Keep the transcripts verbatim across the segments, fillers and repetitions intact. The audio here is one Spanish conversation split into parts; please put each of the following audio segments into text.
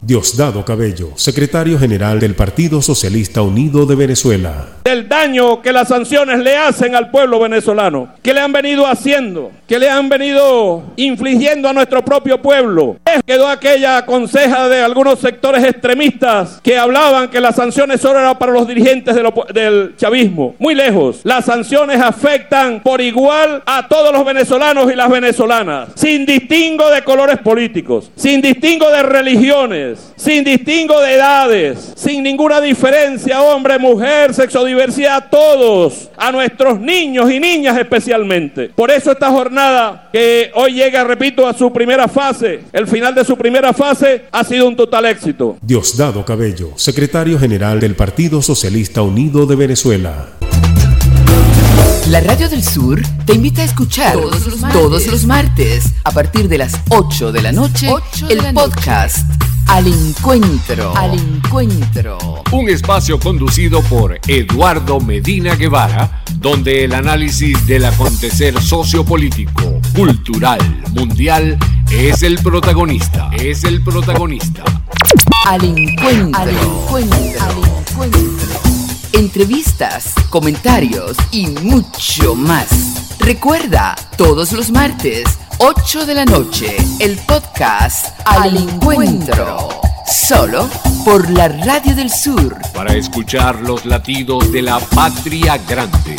Diosdado Cabello, secretario general del Partido Socialista Unido de Venezuela. Del daño que las sanciones le hacen al pueblo venezolano, que le han venido haciendo, que le han venido infligiendo a nuestro propio pueblo. Quedó aquella conseja de algunos sectores extremistas que hablaban que las sanciones solo eran para los dirigentes de lo, del chavismo. Muy lejos. Las sanciones afectan por igual a todos los venezolanos y las venezolanas, sin distingo de colores políticos, sin distingo de religiones, sin distingo de edades, sin ninguna diferencia, hombre, mujer, sexodiversidad, todos, a nuestros niños y niñas especialmente. Por eso esta jornada que hoy llega, repito, a su primera fase, el final de su primera fase ha sido un total éxito. Diosdado Cabello, secretario general del Partido Socialista Unido de Venezuela. La Radio del Sur te invita a escuchar todos los martes, todos los martes a partir de las ocho de la noche, el podcast Al Encuentro. Al Encuentro. Un espacio conducido por Eduardo Medina Guevara, donde el análisis del acontecer sociopolítico, cultural, mundial es el protagonista. Es el protagonista. Al Encuentro. Al Encuentro. Al Encuentro. Entrevistas, comentarios y mucho más. Recuerda, todos los martes, ocho de la noche, el podcast Al Encuentro. Solo por la Radio del Sur. Para escuchar los latidos de la patria grande.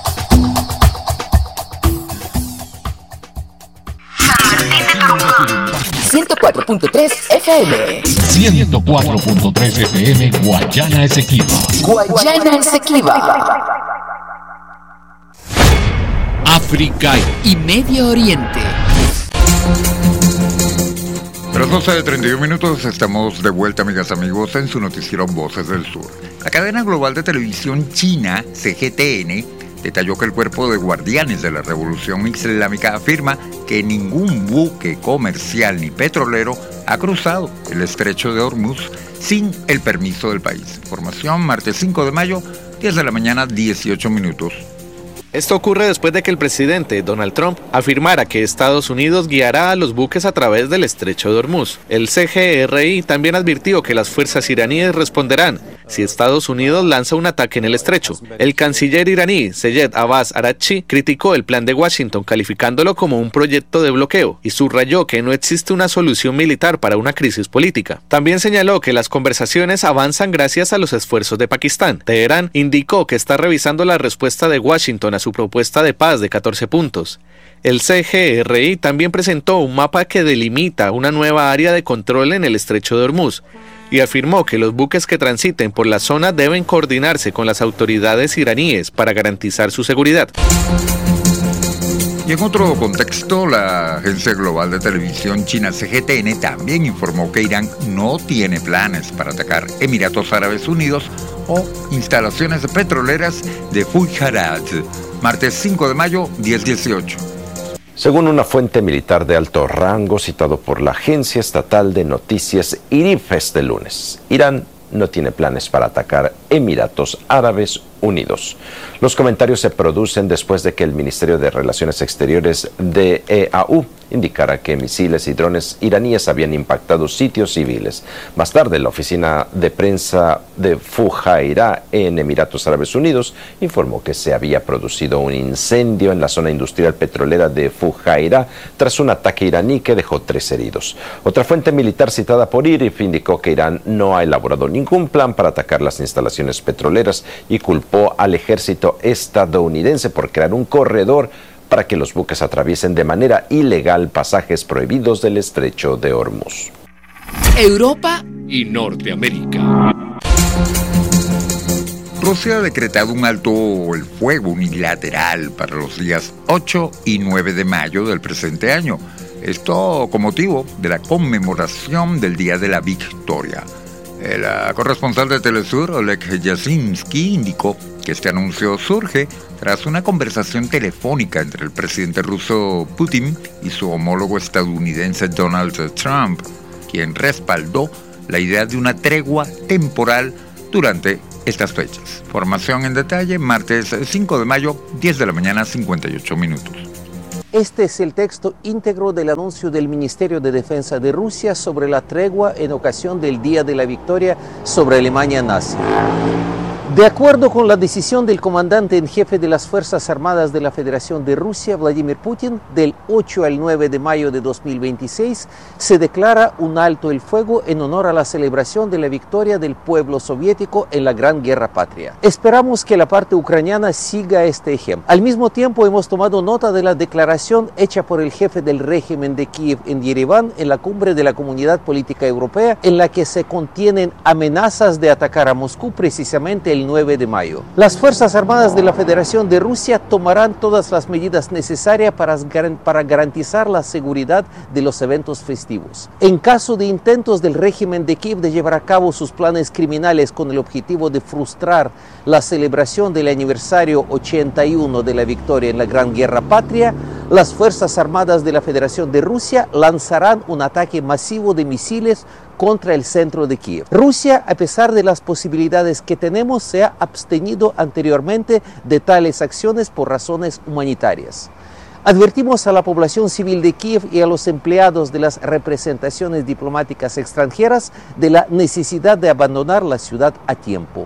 ciento cuatro punto tres F M. ciento cuatro punto tres F M, Guayana Esequiba. Guayana Esequiba. África y Medio Oriente. A las doce de treinta y un minutos estamos de vuelta, amigas, amigos, en su noticiero Voces del Sur. La cadena global de televisión china, C G T N, detalló que el cuerpo de guardianes de la Revolución Islámica afirma que ningún buque comercial ni petrolero ha cruzado el estrecho de Hormuz sin el permiso del país. Información, martes cinco de mayo, diez de la mañana, dieciocho minutos. Esto ocurre después de que el presidente Donald Trump afirmara que Estados Unidos guiará a los buques a través del estrecho de Hormuz. El C G R I también advirtió que las fuerzas iraníes responderán si Estados Unidos lanza un ataque en el estrecho. El canciller iraní, Seyed Abbas Araghchi, criticó el plan de Washington calificándolo como un proyecto de bloqueo y subrayó que no existe una solución militar para una crisis política. También señaló que las conversaciones avanzan gracias a los esfuerzos de Pakistán. Teherán indicó que está revisando la respuesta de Washington a su propuesta de paz de catorce puntos. El C G R I también presentó un mapa que delimita una nueva área de control en el estrecho de Hormuz y afirmó que los buques que transiten por la zona deben coordinarse con las autoridades iraníes para garantizar su seguridad. Y en otro contexto, la agencia global de televisión china C G T N también informó que Irán no tiene planes para atacar Emiratos Árabes Unidos o instalaciones petroleras de Fujairah. Martes cinco de mayo, diez dieciocho. Según una fuente militar de alto rango citado por la agencia estatal de noticias I R I F este lunes, Irán no tiene planes para atacar Emiratos Árabes Unidos. Los comentarios se producen después de que el Ministerio de Relaciones Exteriores de E A U indicara que misiles y drones iraníes habían impactado sitios civiles. Más tarde, la oficina de prensa de Fujairah en Emiratos Árabes Unidos informó que se había producido un incendio en la zona industrial petrolera de Fujairah tras un ataque iraní que dejó tres heridos. Otra fuente militar citada por I R I F indicó que Irán no ha elaborado ningún plan para atacar las instalaciones petroleras y culpó al ejército estadounidense por crear un corredor para que los buques atraviesen de manera ilegal pasajes prohibidos del estrecho de Hormuz. Europa y Norteamérica. Rusia ha decretado un alto el fuego unilateral para los días ocho y nueve de mayo del presente año. Esto con motivo de la conmemoración del Día de la Victoria. El uh, corresponsal de Telesur, Oleg Yasinski, indicó que este anuncio surge tras una conversación telefónica entre el presidente ruso Putin y su homólogo estadounidense Donald Trump, quien respaldó la idea de una tregua temporal durante estas fechas. Formación en detalle, martes cinco de mayo, diez de la mañana, cincuenta y ocho minutos. Este es el texto íntegro del anuncio del Ministerio de Defensa de Rusia sobre la tregua en ocasión del Día de la Victoria sobre Alemania nazi. De acuerdo con la decisión del comandante en jefe de las Fuerzas Armadas de la Federación de Rusia, Vladimir Putin, del ocho al nueve de mayo de dos mil veintiséis, se declara un alto el fuego en honor a la celebración de la victoria del pueblo soviético en la Gran Guerra Patria. Esperamos que la parte ucraniana siga este ejemplo. Al mismo tiempo, hemos tomado nota de la declaración hecha por el jefe del régimen de Kiev en Yerevan en la cumbre de la Comunidad Política Europea, en la que se contienen amenazas de atacar a Moscú precisamente el nueve de mayo. Las Fuerzas Armadas de la Federación de Rusia tomarán todas las medidas necesarias para, para garantizar la seguridad de los eventos festivos. En caso de intentos del régimen de Kiev de llevar a cabo sus planes criminales con el objetivo de frustrar la celebración del aniversario ochenta y uno de la victoria en la Gran Guerra Patria, las Fuerzas Armadas de la Federación de Rusia lanzarán un ataque masivo de misiles contra el centro de Kiev. Rusia, a pesar de las posibilidades que tenemos, se ha abstenido anteriormente de tales acciones por razones humanitarias. Advertimos a la población civil de Kiev y a los empleados de las representaciones diplomáticas extranjeras de la necesidad de abandonar la ciudad a tiempo.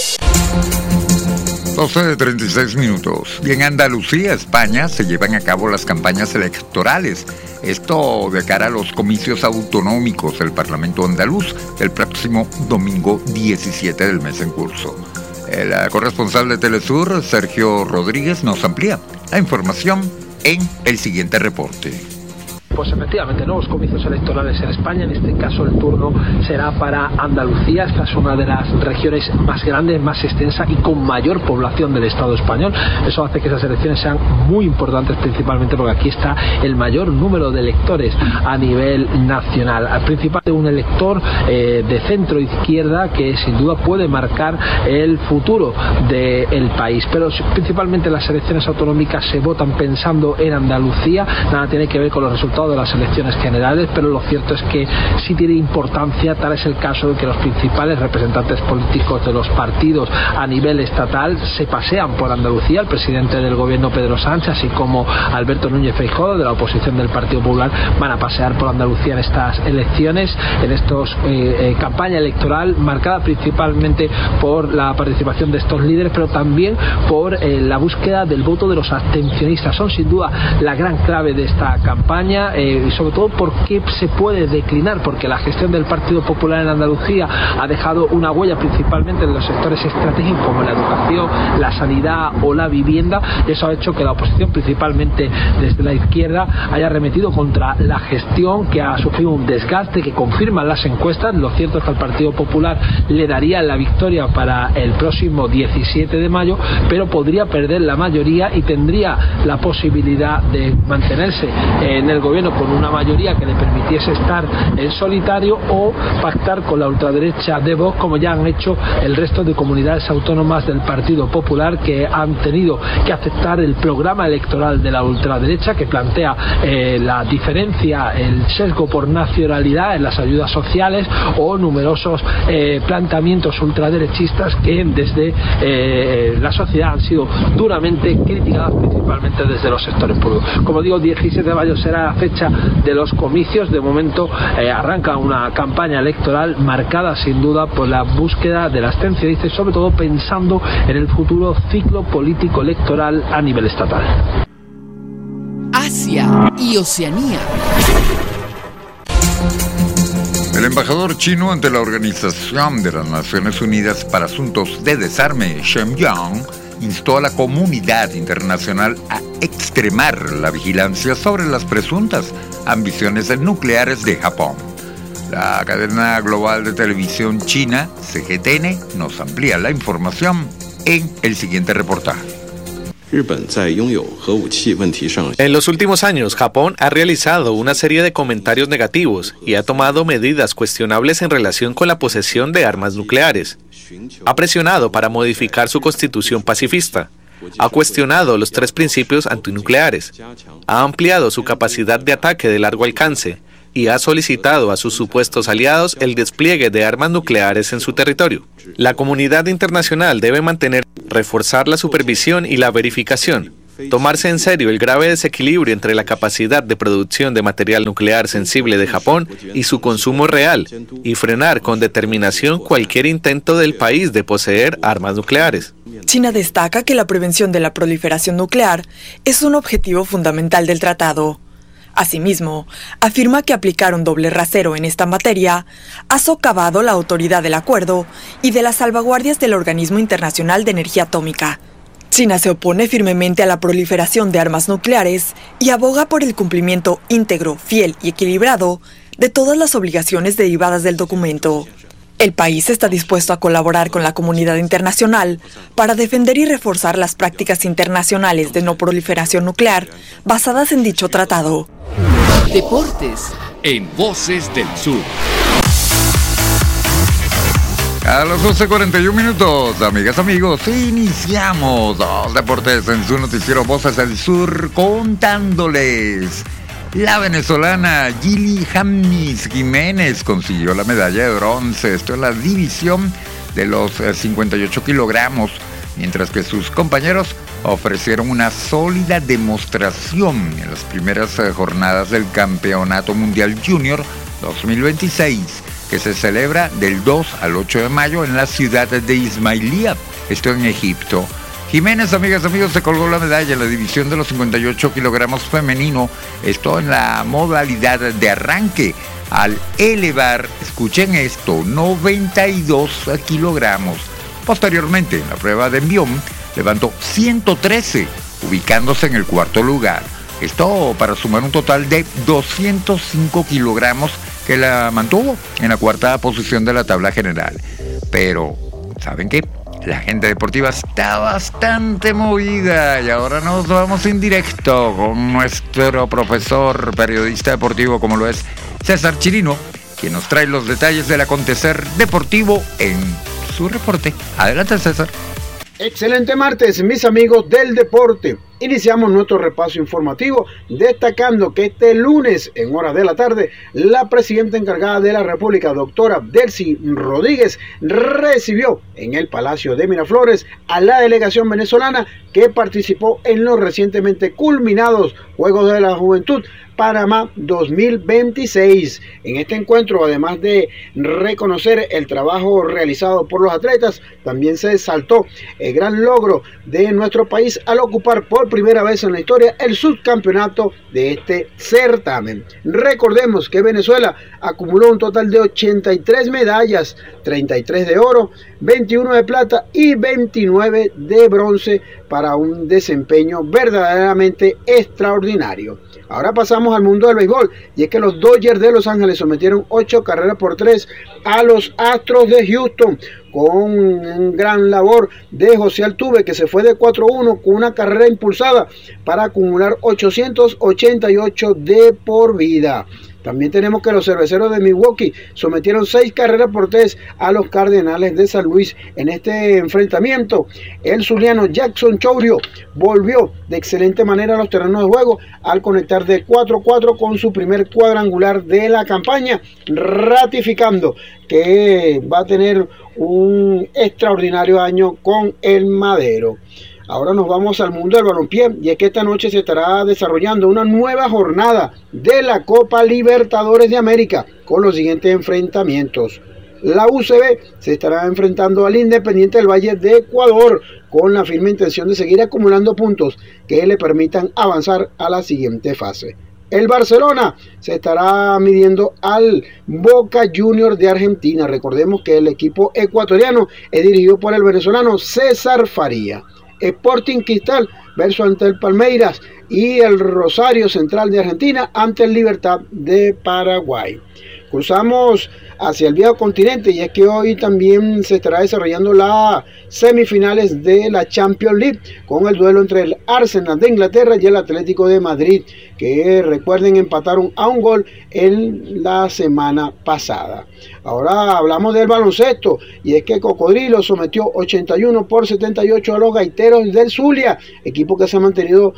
doce de treinta y seis minutos. Y en Andalucía, España, se llevan a cabo las campañas electorales. Esto de cara a los comicios autonómicos del Parlamento andaluz el próximo domingo diecisiete del mes en curso. El corresponsal de Telesur, Sergio Rodríguez, nos amplía la información en el siguiente reporte. Pues efectivamente, nuevos comicios electorales en España. En este caso el turno será para Andalucía. Esta es una de las regiones más grandes, más extensa y con mayor población del Estado español. Eso hace que esas elecciones sean muy importantes, principalmente porque aquí está el mayor número de electores a nivel nacional. Al principal de un elector eh, de centro izquierda que sin duda puede marcar el futuro del país. Pero principalmente las elecciones autonómicas se votan pensando en Andalucía. Nada tiene que ver con los resultados de las elecciones generales, pero lo cierto es que sí tiene importancia. Tal es el caso de que los principales representantes políticos de los partidos a nivel estatal se pasean por Andalucía. El presidente del gobierno, Pedro Sánchez, así como Alberto Núñez Feijóo, de la oposición del Partido Popular, van a pasear por Andalucía en estas elecciones, en estos eh, eh, campaña electoral marcada principalmente por la participación de estos líderes, pero también por eh, la búsqueda del voto de los abstencionistas. Son sin duda la gran clave de esta campaña. Eh, y sobre todo porque se puede declinar, porque la gestión del Partido Popular en Andalucía ha dejado una huella principalmente en los sectores estratégicos como la educación, la sanidad o la vivienda, y eso ha hecho que la oposición, principalmente desde la izquierda, haya arremetido contra la gestión, que ha sufrido un desgaste que confirman las encuestas. Lo cierto es que al Partido Popular le daría la victoria para el próximo diecisiete de mayo, pero podría perder la mayoría y tendría la posibilidad de mantenerse en el gobierno con una mayoría que le permitiese estar en solitario o pactar con la ultraderecha de Vox, como ya han hecho el resto de comunidades autónomas del Partido Popular, que han tenido que aceptar el programa electoral de la ultraderecha, que plantea eh, la diferencia, el sesgo por nacionalidad en las ayudas sociales, o numerosos eh, planteamientos ultraderechistas que desde eh, la sociedad han sido duramente criticadas, principalmente desde los sectores públicos. Como digo, diecisiete de mayo será la fecha de los comicios. De momento eh, arranca una campaña electoral marcada sin duda por la búsqueda del abstencionista y sobre todo pensando en el futuro ciclo político electoral a nivel estatal. Asia y Oceanía. El embajador chino ante la Organización de las Naciones Unidas para Asuntos de Desarme, Shen Yang, instó a la comunidad internacional a extremar la vigilancia sobre las presuntas ambiciones nucleares de Japón. La cadena global de televisión china, C G T N, nos amplía la información en el siguiente reportaje. En los últimos años, Japón ha realizado una serie de comentarios negativos y ha tomado medidas cuestionables en relación con la posesión de armas nucleares. Ha presionado para modificar su constitución pacifista. Ha cuestionado los tres principios antinucleares. Ha ampliado su capacidad de ataque de largo alcance y ha solicitado a sus supuestos aliados el despliegue de armas nucleares en su territorio. La comunidad internacional debe mantener, reforzar la supervisión y la verificación, tomarse en serio el grave desequilibrio entre la capacidad de producción de material nuclear sensible de Japón y su consumo real, y frenar con determinación cualquier intento del país de poseer armas nucleares. China destaca que la prevención de la proliferación nuclear es un objetivo fundamental del tratado. Asimismo, afirma que aplicar un doble rasero en esta materia ha socavado la autoridad del acuerdo y de las salvaguardias del Organismo Internacional de Energía Atómica. China se opone firmemente a la proliferación de armas nucleares y aboga por el cumplimiento íntegro, fiel y equilibrado de todas las obligaciones derivadas del documento. El país está dispuesto a colaborar con la comunidad internacional para defender y reforzar las prácticas internacionales de no proliferación nuclear basadas en dicho tratado. Deportes en Voces del Sur. A las doce cuarenta y un minutos, amigas, amigos, iniciamos los deportes en su noticiero Voces del Sur contándoles. La venezolana Gili James Jiménez consiguió la medalla de bronce, esto es la división de los cincuenta y ocho kilogramos, mientras que sus compañeros ofrecieron una sólida demostración en las primeras jornadas del Campeonato Mundial Junior dos mil veintiséis, que se celebra del dos al ocho de mayo en la ciudad de Ismailía, esto en Egipto. Jiménez, amigas, amigos, se colgó la medalla en la división de los cincuenta y ocho kilogramos femenino, esto en la modalidad de arranque, al elevar, escuchen esto, noventa y dos kilogramos. Posteriormente, en la prueba de envión, levantó ciento trece, ubicándose en el cuarto lugar. Esto para sumar un total de doscientos cinco kilogramos que la mantuvo en la cuarta posición de la tabla general. Pero, ¿saben qué? La agenda deportiva está bastante movida y ahora nos vamos en directo con nuestro profesor periodista deportivo como lo es César Chirino, quien nos trae los detalles del acontecer deportivo en su reporte. Adelante, César. Excelente martes, mis amigos del deporte. Iniciamos nuestro repaso informativo destacando que este lunes, en horas de la tarde, la presidenta encargada de la República, doctora Delcy Rodríguez, recibió en el Palacio de Miraflores a la delegación venezolana que participó en los recientemente culminados Juegos de la Juventud Panamá dos mil veintiséis. En este encuentro, además de reconocer el trabajo realizado por los atletas, también se exaltó el gran logro de nuestro país al ocupar por primera vez en la historia el subcampeonato de este certamen. Recordemos que Venezuela acumuló un total de ochenta y tres medallas, treinta y tres de oro, veintiuno de plata y veintinueve de bronce, para un desempeño verdaderamente extraordinario. Ahora pasamos al mundo del béisbol, y es que los Dodgers de Los Ángeles sometieron ocho carreras por tres a los Astros de Houston, con un gran labor de José Altuve, que se fue de cuatro a uno con una carrera impulsada para acumular ochocientos ochenta y ocho de por vida. También tenemos que los cerveceros de Milwaukee sometieron seis carreras por tres a los Cardenales de San Luis. En este enfrentamiento, el zuliano Jackson Chourio volvió de excelente manera a los terrenos de juego al conectar de cuatro a cuatro con su primer cuadrangular de la campaña, ratificando que va a tener un extraordinario año con el Madero. Ahora nos vamos al mundo del balompié, y es que esta noche se estará desarrollando una nueva jornada de la Copa Libertadores de América con los siguientes enfrentamientos. La U C B se estará enfrentando al Independiente del Valle de Ecuador con la firme intención de seguir acumulando puntos que le permitan avanzar a la siguiente fase. El Barcelona se estará midiendo al Boca Juniors de Argentina. Recordemos que el equipo ecuatoriano es dirigido por el venezolano César Faría. Sporting Cristal versus ante el Palmeiras, y el Rosario Central de Argentina ante el Libertad de Paraguay. Cruzamos hacia el viejo continente, y es que hoy también se estará desarrollando las semifinales de la Champions League con el duelo entre el Arsenal de Inglaterra y el Atlético de Madrid, que recuerden empataron a un gol en la semana pasada. Ahora hablamos del baloncesto, y es que Cocodrilo sometió ochenta y uno por setenta y ocho a los Gaiteros del Zulia, equipo que se ha mantenido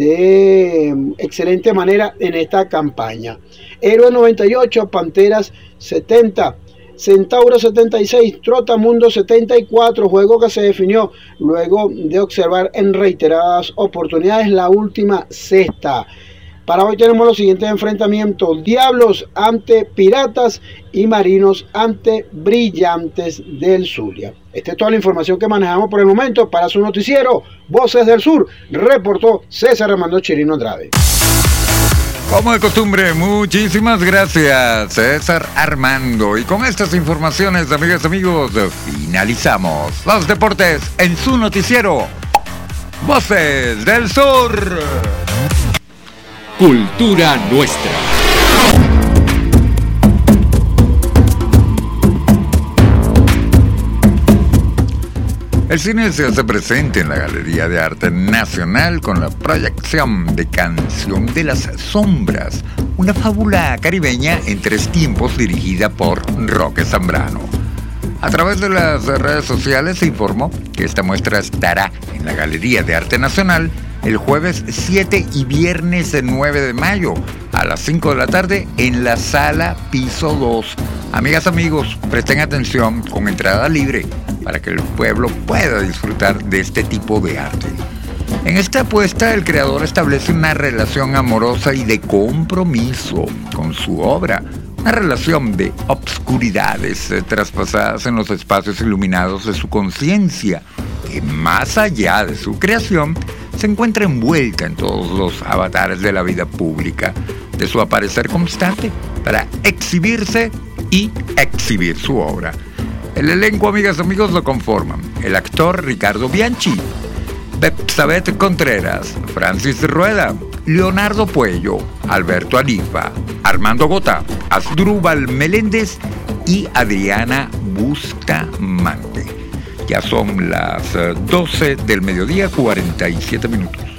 de excelente manera en esta campaña. Héroes noventa y ocho, Panteras setenta. Centauro setenta y seis, Trotamundo setenta y cuatro, juego que se definió luego de observar en reiteradas oportunidades la última sexta. Para hoy tenemos los siguientes enfrentamientos: Diablos ante Piratas y Marinos ante Brillantes del Zulia. Esta es toda la información que manejamos por el momento. Para su noticiero Voces del Sur, reportó César Armando Chirino Andrade. Como de costumbre, muchísimas gracias, César Armando. Y con estas informaciones, amigas y amigos, finalizamos los deportes en su noticiero Voces del Sur. Cultura nuestra. El cine se hace presente en la Galería de Arte Nacional con la proyección de Canción de las Sombras, una fábula caribeña en tres tiempos dirigida por Roque Zambrano. A través de las redes sociales se informó que esta muestra estará en la Galería de Arte Nacional el jueves siete y viernes nueve de mayo a las cinco de la tarde en la sala piso dos. Amigas, amigos, presten atención, con entrada libre para que el pueblo pueda disfrutar de este tipo de arte. En esta apuesta, el creador establece una relación amorosa y de compromiso con su obra, una relación de obscuridades eh, traspasadas en los espacios iluminados de su conciencia, que más allá de su creación, se encuentra envuelta en todos los avatares de la vida pública, de su aparecer constante para exhibirse y exhibir su obra. El elenco, amigas y amigos, lo conforman el actor Ricardo Bianchi, Betsabeth Contreras, Francis Rueda, Leonardo Puello, Alberto Alifa, Armando Gota, Asdrúbal Meléndez y Adriana Bustamante. Ya son las doce del mediodía, cuarenta y siete minutos.